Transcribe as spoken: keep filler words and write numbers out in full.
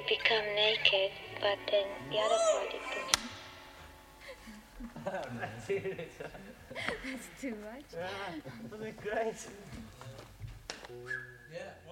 become naked, but then the other party puts. That's too much. Yeah, that'd be great. Yeah.